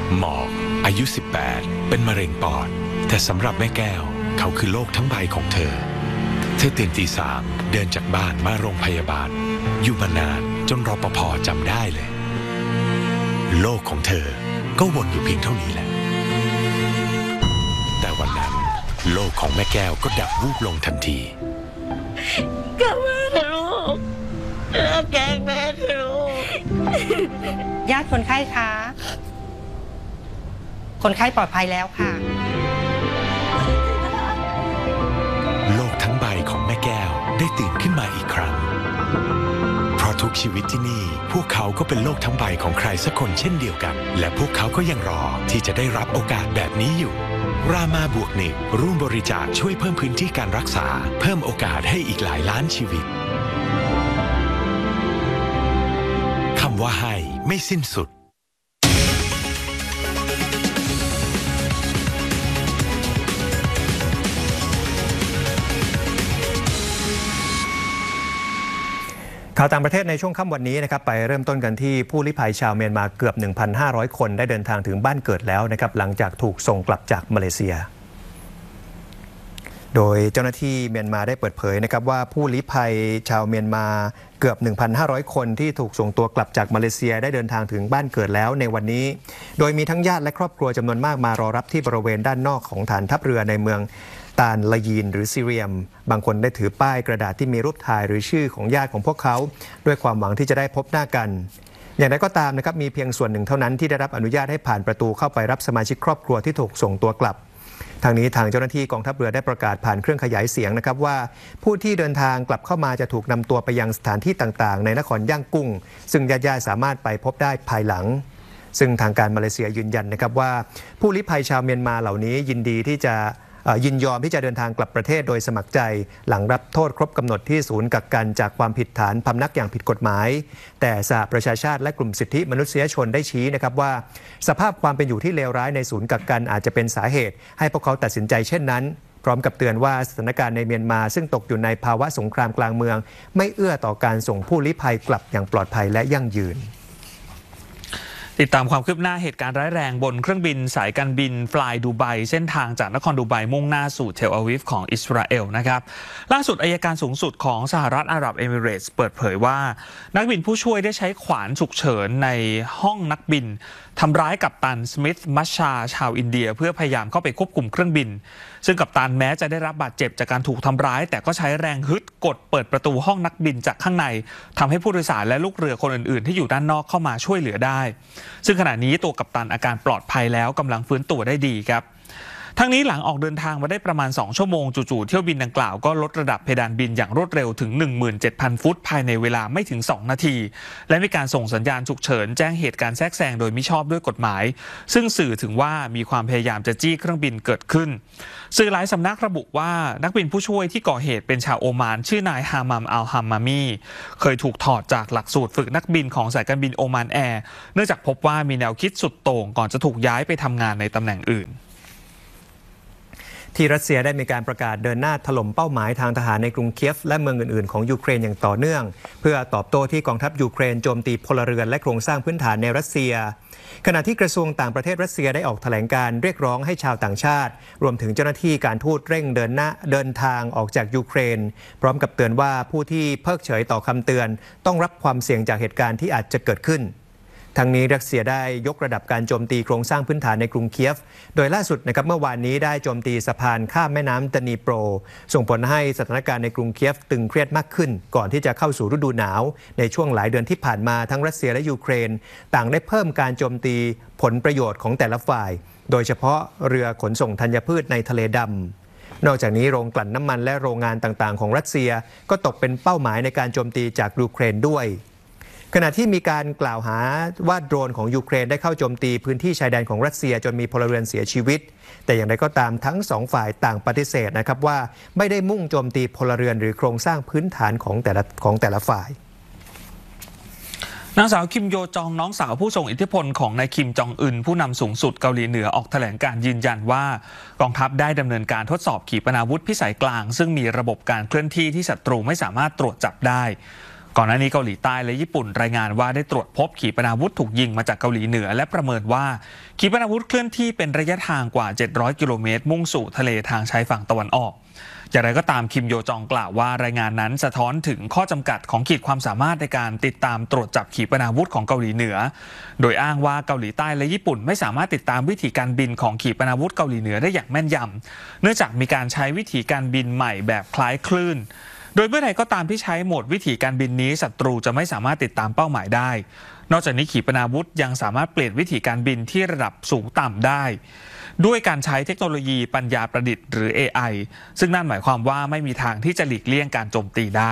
หมอกอายุ18เป็นมะเร็งปอดแต่สำหรับแม่แก้วเขาคือโลกทั้งใบของเธอตื่นตี 3เดินจากบ้านมาโรงพยาบาลอยู่มานานจนรปภ.จำได้เลยโลกของเธอก็วนอยู่เพียงเท่านี้แหละแต่วันนั้นโลกของแม่แก้วก็ดับวูบลงทันทีกลับมาเถอะลูกแกล้งแม่เถอะลูกญาติคนไข้คะคนไข้ปลอดภัยแล้วค่ะโลกทั้งใบของแม่แก้วได้ตื่นขึ้นมาอีกครั้งเพราะทุกชีวิตที่นี่พวกเขาก็เป็นโลกทั้งใบของใครสักคนเช่นเดียวกันและพวกเขาก็ยังรอที่จะได้รับโอกาสแบบนี้อยู่รามาบวก1ร่วมบริจาคช่วยเพิ่มพื้นที่การรักษาเพิ่มโอกาสให้อีกหลายล้านชีวิตคำว่าให้ไม่สิ้นสุดข่าวต่างประเทศในช่วงค่ำวันนี้นะครับไปเริ่มต้นกันที่ผู้ลี้ภัยชาวเมียนมาเกือบ 1,500 คนได้เดินทางถึงบ้านเกิดแล้วนะครับหลังจากถูกส่งกลับจากมาเลเซียโดยเจ้าหน้าที่เมียนมาได้เปิดเผยนะครับว่าผู้ลี้ภัยชาวเมียนมาเกือบ 1,500 คนที่ถูกส่งตัวกลับจากมาเลเซียได้เดินทางถึงบ้านเกิดแล้วในวันนี้โดยมีทั้งญาติและครอบครัวจำนวนมากมารอรับที่บริเวณด้านนอกของฐานทัพเรือในเมืองตาลลายีนหรือซีเรียมบางคนได้ถือป้ายกระดาษที่มีรูปถ่ายหรือชื่อของญาติของพวกเขาด้วยความหวังที่จะได้พบหน้ากันอย่างไรก็ตามนะครับมีเพียงส่วนหนึ่งเท่านั้นที่ได้รับอนุญาตให้ผ่านประตูเข้าไปรับสมาชิกครอบครัวที่ถูกส่งตัวกลับทางนี้ทางเจ้าหน้าที่กองทัพเรือได้ประกาศผ่านเครื่องขยายเสียงนะครับว่าผู้ที่เดินทางกลับเข้ามาจะถูกนำตัวไปยังสถานที่ต่างๆในนครย่างกุ้งซึ่งญาติๆสามารถไปพบได้ภายหลังซึ่งทางการมาเลเซียยืนยันนะครับว่าผู้ลี้ภัยชาวเมียนมาเหล่านี้ยินยอมที่จะเดินทางกลับประเทศโดยสมัครใจหลังรับโทษครบกำหนดที่ศูนย์กักกันจากความผิดฐานพำนักอย่างผิดกฎหมายแต่สหประชาชาติและกลุ่มสิทธิมนุษยชนได้ชี้นะครับว่าสภาพความเป็นอยู่ที่เลวร้ายในศูนย์กักกันอาจจะเป็นสาเหตุให้พวกเขาตัดสินใจเช่นนั้นพร้อมกับเตือนว่าสถานการณ์ในเมียนมาซึ่งตกอยู่ในภาวะสงครามกลางเมืองไม่เอื้อต่อการส่งผู้ลี้ภัยกลับอย่างปลอดภัยและยั่งยืนติดตามความคืบหน้าเหตุการณ์ร้ายแรงบนเครื่องบินสายการบินฟลายดูไบเส้นทางจากนครดูไบมุ่งหน้าสู่เทลอาวิฟของอิสราเอลนะครับล่าสุดอัยการสูงสุดของสหรัฐอาหรับเอมิเรตส์เปิดเผยว่านักบินผู้ช่วยได้ใช้ขวานฉุกเฉินในห้องนักบินทำร้ายกัปตันสมิธมัชชาชาวอินเดียเพื่อพยายามเข้าไปควบคุมเครื่องบินซึ่งกัปตันแม้จะได้รับบาดเจ็บจากการถูกทำร้ายแต่ก็ใช้แรงฮึดกดเปิดประตูห้องนักบินจากข้างในทำให้ผู้โดยสารและลูกเรือคนอื่นๆที่อยู่ด้านนอกเข้ามาช่วยเหลือได้ซึ่งขณะนี้ตัวกัปตันอาการปลอดภัยแล้วกำลังฟื้นตัวได้ดีครับทั้งนี้หลังออกเดินทางมาได้ประมาณ2ชั่วโมงจู่ๆเที่ยวบินดังกล่าวก็ลดระดับเพดานบินอย่างรวดเร็วถึง 17,000 ฟุตภายในเวลาไม่ถึง2นาทีและมีการส่งสัญญาณฉุกเฉินแจ้งเหตุการณ์แทรกแซงโดยมิชอบด้วยกฎหมายซึ่งสื่อถึงว่ามีความพยายามจะจี้เครื่องบินเกิดขึ้นสื่อหลายสำนักระบุว่านักบินผู้ช่วยที่ก่อเหตุเป็นชาวโอมานชื่อนายฮามัมอัลฮัมมามีเคยถูกถอดจากหลักสูตรฝึกนักบินของสายการบินโอมานแอร์เนื่องจากพบว่ามีแนวคิดสุดโต่งก่อนจะถูกย้ายไปทำงานในตำแหน่งอื่นที่รัสเซียได้มีการประกาศเดินหน้าถล่มเป้าหมายทางทหารในกรุงเคียฟและเมืองอื่นๆของยูเครนอย่างต่อเนื่องเพื่อตอบโต้ที่กองทัพยูเครนโจมตีพลเรือนและโครงสร้างพื้นฐานในรัสเซียขณะที่กระทรวงต่างประเทศรัสเซียได้ออกแถลงการเรียกร้องให้ชาวต่างชาติรวมถึงเจ้าหน้าที่การทูตเร่งเดินทางออกจากยูเครนพร้อมกับเตือนว่าผู้ที่เพิกเฉยต่อคำเตือนต้องรับความเสี่ยงจากเหตุการณ์ที่อาจจะเกิดขึ้นทั้งนี้รัสเซียได้ยกระดับการโจมตีโครงสร้างพื้นฐานในกรุงเคียฟโดยล่าสุดนะครับเมื่อวานนี้ได้โจมตีสะพานข้ามแม่น้ำดนีโปรส่งผลให้สถานการณ์ในกรุงเคียฟตึงเครียดมากขึ้นก่อนที่จะเข้าสู่ฤดูหนาวในช่วงหลายเดือนที่ผ่านมาทั้งรัสเซียและยูเครนต่างได้เพิ่มการโจมตีผลประโยชน์ของแต่ละฝ่ายโดยเฉพาะเรือขนส่งธัญพืชในทะเลดำนอกจากนี้โรงกลั่นน้ำมันและโรงงานต่างๆของรัสเซียก็ตกเป็นเป้าหมายในการโจมตีจากยูเครนด้วยขณะที่มีการกล่าวหาว่าโดรนของยูเครนได้เข้าโจมตีพื้นที่ชายแดนของรัสเซียจนมีพลเรือนเสียชีวิตแต่อย่างไรก็ตามทั้งสองฝ่ายต่างปฏิเสธนะครับว่าไม่ได้มุ่งโจมตีพลเรือนหรือโครงสร้างพื้นฐานของแต่ละฝ่ายนางสาวคิมโยจองน้องสาวผู้ทรงอิทธิพลของนายคิมจองอึนผู้นำสูงสุดเกาหลีเหนือออกแถลงการยืนยันว่ากองทัพได้ดำเนินการทดสอบขีปนาวุธพิสัยกลางซึ่งมีระบบการเคลื่อนที่ที่ศัตรูไม่สามารถตรวจจับได้ก่อนหน้านี้เกาหลีใต้และญี่ปุ่นรายงานว่าได้ตรวจพบขีปนาวุธถูกยิงมาจากเกาหลีเหนือและประเมินว่าขีปนาวุธเคลื่อนที่เป็นระยะทางกว่า700 กิโลเมตรมุ่งสู่ทะเลทางชายฝั่งตะวันออกอย่างไรก็ตามคิมโยจองกล่าวว่ารายงานนั้นสะท้อนถึงข้อจำกัดของขีดความสามารถในการติดตามตรวจจับขีปนาวุธของเกาหลีเหนือโดยอ้างว่าเกาหลีใต้และญี่ปุ่นไม่สามารถติดตามวิธีการบินของขีปนาวุธเกาหลีเหนือได้อย่างแม่นยำเนื่องจากมีการใช้วิธีการบินใหม่แบบคล้ายคลื่นโดยเมื่อใดก็ตามที่ใช้โหมดวิธีการบินนี้ศัตรูจะไม่สามารถติดตามเป้าหมายได้นอกจากนี้ขีปนาวุธยังสามารถเปลี่ยนวิธีการบินที่ระดับสูงต่ำได้ด้วยการใช้เทคโนโลยีปัญญาประดิษฐ์หรือ AI ซึ่งนั่นหมายความว่าไม่มีทางที่จะหลีกเลี่ยงการโจมตีได้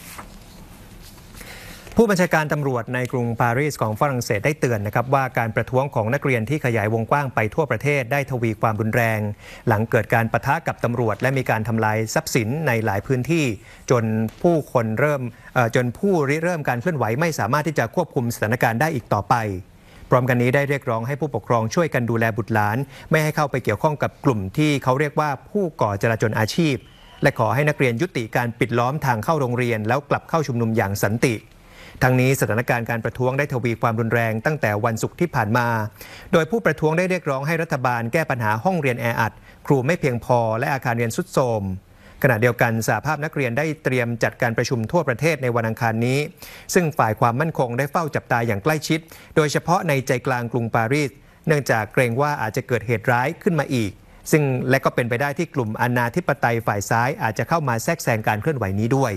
ผู้บัญชาการตำรวจในกรุงปารีสของฝรั่งเศสได้เตือนนะครับว่าการประท้วงของนักเรียนที่ขยายวงกว้างไปทั่วประเทศได้ทวีความรุนแรงหลังเกิดการปะทะกับตำรวจและมีการทำลายทรัพย์สินในหลายพื้นที่จนผู้เริ่มการเคลื่อนไหวไม่สามารถที่จะควบคุมสถานการณ์ได้อีกต่อไปพร้อมกันนี้ได้เรียกร้องให้ผู้ปกครองช่วยกันดูแลบุตรหลานไม่ให้เข้าไปเกี่ยวข้องกับกลุ่มที่เขาเรียกว่าผู้ก่อจลาจลอาชีพและขอให้นักเรียนยุติการปิดล้อมทางเข้าโรงเรียนแล้วกลับเข้าชุมนุมอย่างสันติทั้งนี้สถานการณ์การประท้วงได้ทวีความรุนแรงตั้งแต่วันศุกร์ที่ผ่านมาโดยผู้ประท้วงได้เรียกร้องให้รัฐบาลแก้ปัญหาห้องเรียนแออัดครูไม่เพียงพอและอาคารเรียนทรุดโทรมขณะเดียวกันสหภาพนักเรียนได้เตรียมจัดการประชุมทั่วประเทศในวันอังคารนี้ซึ่งฝ่ายความมั่นคงได้เฝ้าจับตาอย่างใกล้ชิดโดยเฉพาะในใจกลางกรุงปารีสเนื่องจากเกรงว่าอาจจะเกิดเหตุร้ายขึ้นมาอีกซึ่งและก็เป็นไปได้ที่กลุ่มอนาธิปไตยฝ่ายซ้ายอาจจะเข้ามาแทรกแซงการเคลื่อนไหวนี้ด้วย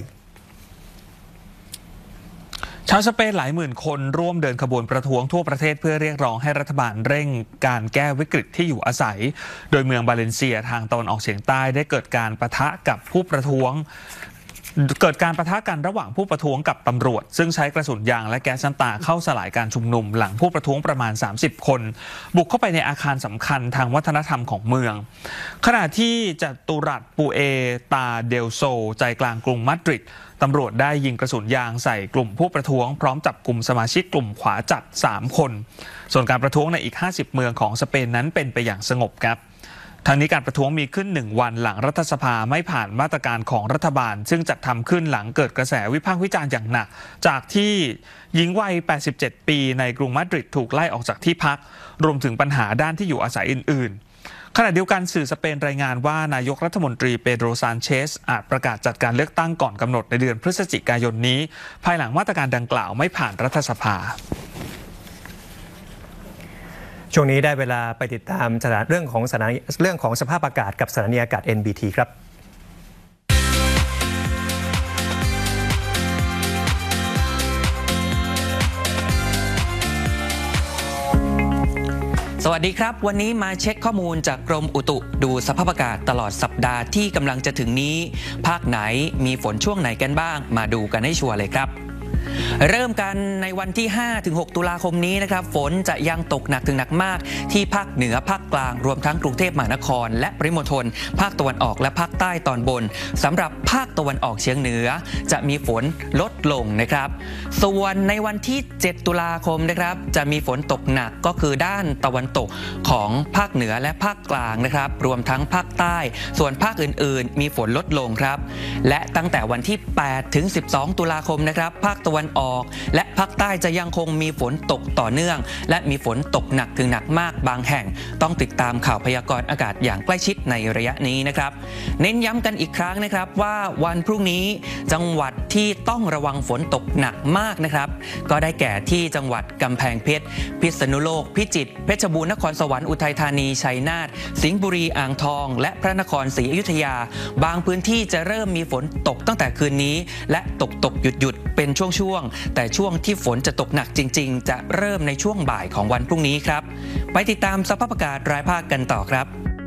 ชาวสเปนหลายหมื่นคนร่วมเดินขบวนประท้วงทั่วประเทศเพื่อเรียกร้องให้รัฐบาลเร่งการแก้วิกฤตที่อยู่อาศัยโดยเมืองบาเลนเซียทางตะวันออกเฉียงใต้ได้เกิดการปะทะกับผู้ประท้วงกันระหว่างผู้ประท้วงกับตำรวจซึ่งใช้กระสุนยางและแก๊สน้ำตาเข้าสลายการชุมนุมหลังผู้ประท้วงประมาณ30คนบุกเข้าไปในอาคารสำคัญทางวัฒนธรรมของเมืองขณะที่จัตุรัสปูเอตาเดลโซใจกลางกรุงมาดริดตำรวจได้ยิงกระสุนยางใส่กลุ่มผู้ประท้วงพร้อมจับกลุ่มสมาชิกกลุ่มขวาจัด3คนส่วนการประท้วงในอีก50เมืองของสเปนนั้นเป็นไปอย่างสงบครับทางนี้การประท้วงมีขึ้น1วันหลังรัฐสภาไม่ผ่านมาตรการของรัฐบาลซึ่งจัดทำขึ้นหลังเกิดกระแสวิพากษ์วิจารณ์อย่างหนักจากที่หญิงวัย87ปีในกรุงมาดริดถูกไล่ออกจากที่พักรวมถึงปัญหาด้านที่อยู่อาศัยอื่นๆขณะเดียวกันสื่อสเปนรายงานว่านายกรัฐมนตรีเปโดรซานเชสอาจประกาศจัดการเลือกตั้งก่อนกำหนดในเดือนพฤศจิกายนนี้ภายหลังมาตรการดังกล่าวไม่ผ่านรัฐสภาช่วงนี้ได้เวลาไปติดตามเรื่องของสภาพอากาศกับสถานีอากาศ NBT ครับสวัสดีครับวันนี้มาเช็คข้อมูลจากกรมอุตุดูสภาพอากาศตลอดสัปดาห์ที่กำลังจะถึงนี้ภาคไหนมีฝนช่วงไหนกันบ้างมาดูกันให้ชัวร์เลยครับเริ่มกันในวันที่ 5-6 ตุลาคมนี้นะครับฝนจะยังตกหนักถึงหนักมากที่ภาคเหนือภาคกลางรวมทั้งกรุงเทพมหานครและปริมณฑลภาคตะวันออกและภาคใต้ตอนบนสำหรับภาคตะวันออกเฉียงเหนือจะมีฝนลดลงนะครับส่วนในวันที่ 7 ตุลาคมนะครับจะมีฝนตกหนักก็คือด้านตะวันตกของภาคเหนือและภาคกลางนะครับรวมทั้งภาคใต้ส่วนภาคอื่นๆมีฝนลดลงครับและตั้งแต่วันที่ 8-12 ตุลาคมนะครับภาคตะวันออกและภาคใต้จะยังคงมีฝนตกต่อเนื่องและมีฝนตกหนักถึงหนักมากบางแห่งต้องติดตามข่าวพยากรณ์อากาศอย่างใกล้ชิดในระยะนี้นะครับเน้นย้ำกันอีกครั้งนะครับว่าวันพรุ่งนี้จังหวัดที่ต้องระวังฝนตกหนักมากนะครับก็ได้แก่ที่จังหวัดกำแพงเพชรพิษณุโลกพิจิตรเพชรบูรณ์นครสวรรค์อุทัยธานีชัยนาทสิงห์บุรีอ่างทองและพระนครศรีอยุธยาบางพื้นที่จะเริ่มมีฝนตกตั้งแต่คืนนี้และตกหยุดเป็นช่วงแต่ช่วงที่ฝนจะตกหนักจริงๆจะเริ่มในช่วงบ่ายของวันพรุ่งนี้ครับไปติดตามสภาพอากาศรายภาคกันต่อครับ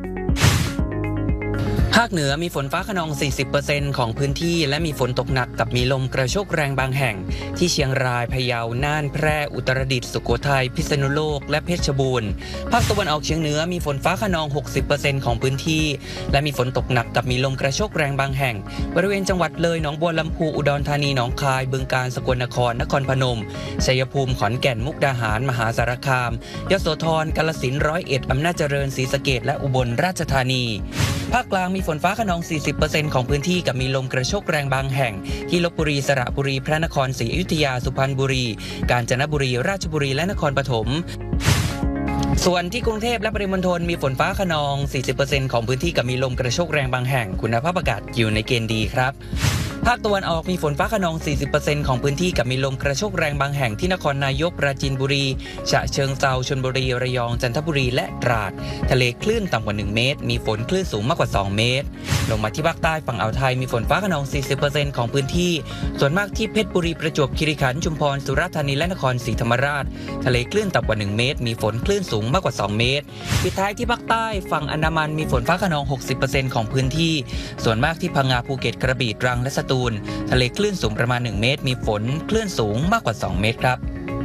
ภาคเหนือมีฝนฟ้าคะนอง 40% ของพื้นที่และมีฝนตกหนักกับมีลมกระโชกแรงบางแห่งที่เชียงรายพะเยาน่านแพร่อุตรดิตถ์สุโขทัยพิษณุโลกและเพชรบูรณ์ภาคตะวันออกเฉียงเหนือมีฝนฟ้าคะนอง 60% ของพื้นที่และมีฝนตกหนักกับมีลมกระโชกแรงบางแห่งบริเวณจังหวัดเลยหนองบัวลำพูอุดรธานีหนองคายบึงกาฬสกลนครนครพนมชัยภูมิขอนแก่นมุกดาหารมหาสารคามยโสธรกาฬสินธุ์101อำนาจเจริญศรีสะเกษและอุบลราชธานีภาคกลางมีฝนฟ้าคะนอง 40% ของพื้นที่กับมีลมกระโชกแรงบางแห่งที่ลพบุรีสระบุรีพระนครศรีอยุธยาสุพรรณบุรีกาญจนบุรีราชบุรีและนครปฐมส่วนที่กรุงเทพและปริมณฑลมีฝนฟ้าคะนอง 40% ของพื้นที่กับมีลมกระโชกแรงบางแห่งคุณภาพอากาศอยู่ในเกณฑ์ดีครับภาคตะวันออกมีฝนฟ้าคะนอง 40% ของพื้นที่กับมีลมกระโชกแรงบางแห่งที่นครนายกปราจีนบุรีฉะเชิงเทราชลบุรีระยองจันทบุรีและตราดทะเลคลื่นต่ำกว่า1เมตรมีฝนคลื่นสูงมากกว่า2เมตรลงมาที่ภาคใต้ฝั่งอ่าวไทยมีฝนฟ้าคะนอง 40% ของพื้นที่ส่วนมากที่เพชรบุรีประจวบคีรีขันธ์ชุมพรสุราษฎร์ธานีและนครศรีธรรมราชทะเลคลื่นต่ำกว่า1เมตรมีฝนคลื่นสูงมากกว่า2เมตรปิดท้ายที่ภาคใต้ฝั่งอันดามันมีฝนฟ้าคะนอง 60% ของพื้นที่ส่วนมากที่พังงาภูเก็ตกระบี่ตรังและสตูลทะเลคลื่นสูงประมาณ1เมตรมีฝนคลื่นสูงมากกว่า2เมตรครับ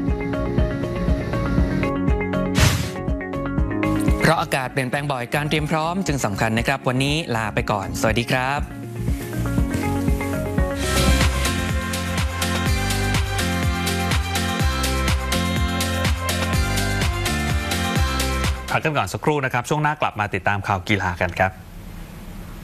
เพราะอากาศเปลี่ยนแปลงบ่อยการเตรียมพร้อมจึงสำคัญนะครับวันนี้ลาไปก่อนสวัสดีครับพักกันก่อนสักครู่นะครับช่วงหน้ากลับมาติดตามข่าวกีฬากันครับ